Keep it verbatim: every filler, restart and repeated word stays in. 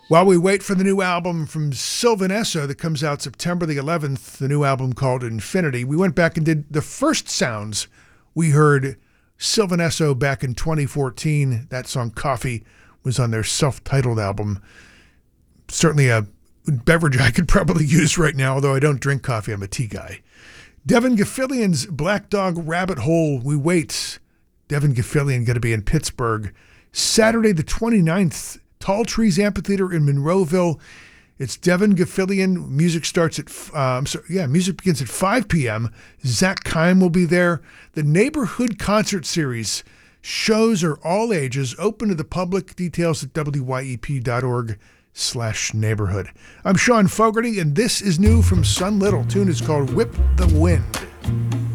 While we wait for the new album from Sylvan Esso that comes out September the eleventh, the new album called Infinity, we went back and did the first sounds we heard Sylvan Esso back in twenty fourteen. That song, Coffee, was on their self-titled album. Certainly a beverage I could probably use right now, although I don't drink coffee. I'm a tea guy. Devin Gafillian's Black Dog Rabbit Hole, we wait. Devin Gafillian going to be in Pittsburgh Saturday the twenty-ninth, Tall Trees Amphitheater in Monroeville. It's Devin Gafillian. Music starts at, uh, I'm sorry, yeah, music begins at five p.m. Zach Kime will be there. The Neighborhood Concert Series. Shows are all ages, open to the public. Details at W Y E P dot org slash neighborhood. I'm Sean Fogarty, and this is new from Sun Little. Tune is called Whip the Wind.